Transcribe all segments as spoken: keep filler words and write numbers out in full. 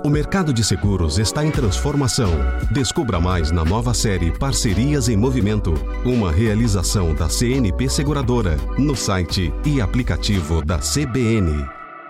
O mercado de seguros está em transformação. Descubra mais na nova série Parcerias em Movimento, uma realização da C N P Seguradora, no site e aplicativo da C B N.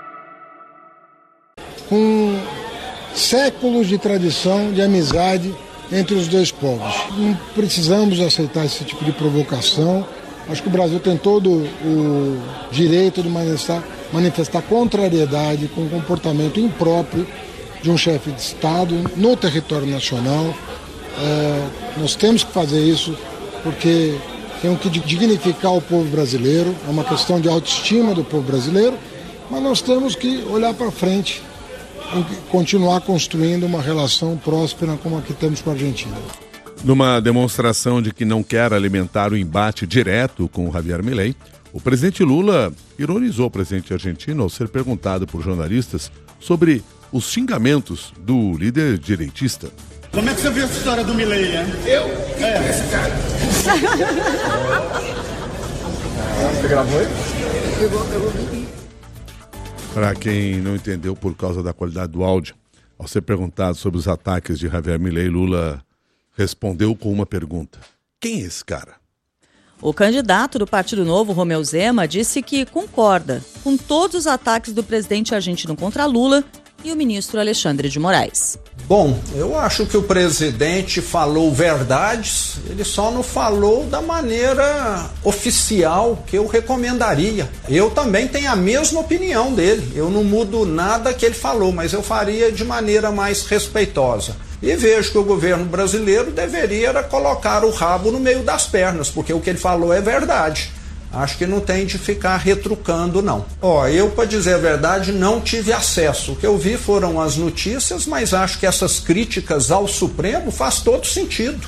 Com séculos de tradição, de amizade entre os dois povos. Não precisamos aceitar esse tipo de provocação. Acho que o Brasil tem todo o direito de manifestar, manifestar contrariedade com o comportamento impróprio de um chefe de Estado no território nacional. É, nós temos que fazer isso porque tem que dignificar o povo brasileiro, é uma questão de autoestima do povo brasileiro, mas nós temos que olhar para frente e continuar construindo uma relação próspera como a que temos com a Argentina. Numa demonstração de que não quer alimentar o embate direto com o Javier Milei, o presidente Lula ironizou o presidente argentino ao ser perguntado por jornalistas sobre os xingamentos do líder direitista. Como é que você viu essa história do Milei, né? Eu? Quem é esse cara? Você gravou ele? Pegou, pegou. Para quem não entendeu por causa da qualidade do áudio, ao ser perguntado sobre os ataques de Javier Milei, Lula respondeu com uma pergunta. Quem é esse cara? O candidato do Partido Novo, Romeu Zema, disse que concorda com todos os ataques do presidente argentino contra Lula e o ministro Alexandre de Moraes. Bom, eu acho que o presidente falou verdades, ele só não falou da maneira oficial que eu recomendaria. Eu também tenho a mesma opinião dele, eu não mudo nada que ele falou, mas eu faria de maneira mais respeitosa. E vejo que o governo brasileiro deveria colocar o rabo no meio das pernas, porque o que ele falou é verdade. Acho que não tem de ficar retrucando, não. Ó, eu, para dizer a verdade, não tive acesso. O que eu vi foram as notícias, mas acho que essas críticas ao Supremo faz todo sentido.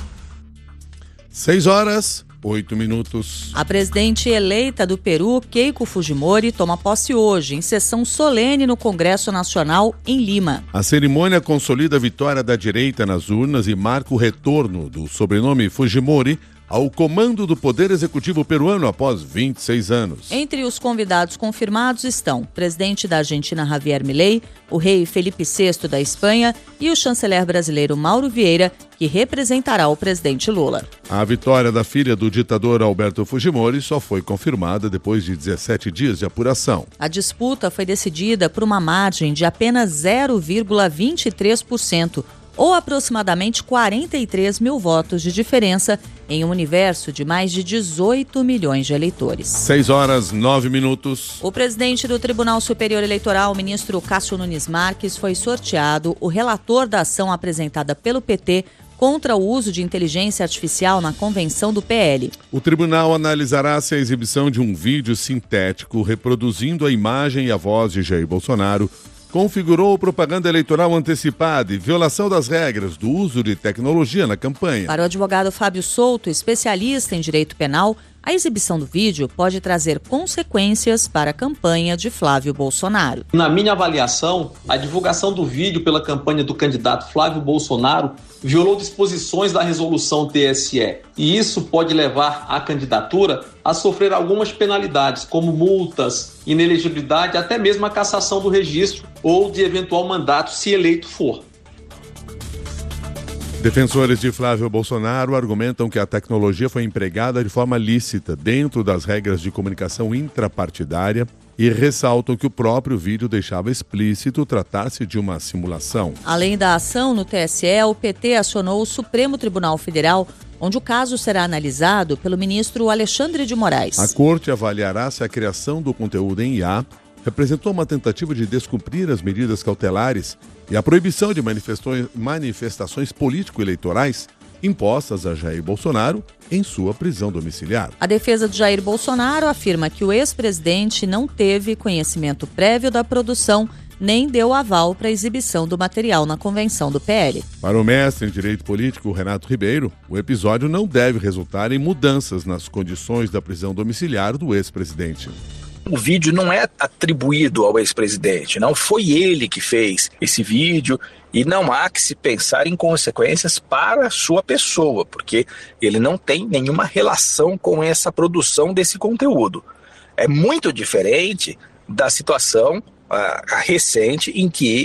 Seis horas, oito minutos. A presidente eleita do Peru, Keiko Fujimori, toma posse hoje, em sessão solene no Congresso Nacional, em Lima. A cerimônia consolida a vitória da direita nas urnas e marca o retorno do sobrenome Fujimori ao comando do Poder Executivo peruano após vinte e seis anos. Entre os convidados confirmados estão o presidente da Argentina, Javier Milei, o rei Felipe sexto da Espanha e o chanceler brasileiro Mauro Vieira, que representará o presidente Lula. A vitória da filha do ditador Alberto Fujimori só foi confirmada depois de dezessete dias de apuração. A disputa foi decidida por uma margem de apenas zero vírgula vinte e três por cento, ou aproximadamente quarenta e três mil votos de diferença em um universo de mais de dezoito milhões de eleitores. Seis horas, nove minutos. O presidente do Tribunal Superior Eleitoral, o ministro Cássio Nunes Marques, foi sorteado o relator da ação apresentada pelo P T contra o uso de inteligência artificial na convenção do P L. O tribunal analisará se a exibição de um vídeo sintético reproduzindo a imagem e a voz de Jair Bolsonaro configurou propaganda eleitoral antecipada e violação das regras do uso de tecnologia na campanha. Para o advogado Fábio Souto, especialista em direito penal, a exibição do vídeo pode trazer consequências para a campanha de Flávio Bolsonaro. Na minha avaliação, a divulgação do vídeo pela campanha do candidato Flávio Bolsonaro violou disposições da resolução T S E. E isso pode levar a candidatura a sofrer algumas penalidades, como multas, inelegibilidade, até mesmo a cassação do registro ou de eventual mandato, se eleito for. Defensores de Flávio Bolsonaro argumentam que a tecnologia foi empregada de forma lícita dentro das regras de comunicação intrapartidária e ressaltam que o próprio vídeo deixava explícito tratar-se de uma simulação. Além da ação no T S E, o P T acionou o Supremo Tribunal Federal, onde o caso será analisado pelo ministro Alexandre de Moraes. A corte avaliará se a criação do conteúdo em I A representou uma tentativa de descumprir as medidas cautelares e a proibição de manifestações político-eleitorais impostas a Jair Bolsonaro em sua prisão domiciliar. A defesa de Jair Bolsonaro afirma que o ex-presidente não teve conhecimento prévio da produção nem deu aval para a exibição do material na convenção do P L. Para o mestre em Direito Político, Renato Ribeiro, o episódio não deve resultar em mudanças nas condições da prisão domiciliar do ex-presidente. O vídeo não é atribuído ao ex-presidente, não foi ele que fez esse vídeo e não há que se pensar em consequências para a sua pessoa, porque ele não tem nenhuma relação com essa produção desse conteúdo. É muito diferente da situação uh, recente em que